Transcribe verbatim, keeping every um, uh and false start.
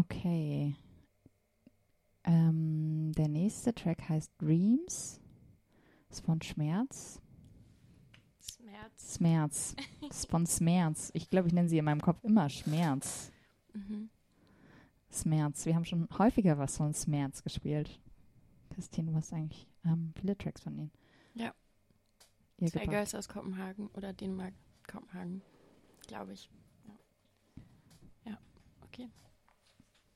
Okay. Ähm, der nächste Track heißt Dreams. Ist von Schmerz. Schmerz. Schmerz. Ist von Schmerz. Ich glaube, ich nenne sie in meinem Kopf immer Schmerz. Mhm. Schmerz. Wir haben schon häufiger was von Schmerz gespielt. Christine, du hast eigentlich ähm, viele Tracks von ihnen. Ja. Ihr Zwei gebracht. Girls aus Kopenhagen oder Dänemark, Kopenhagen, glaube ich. Ja. Ja, okay.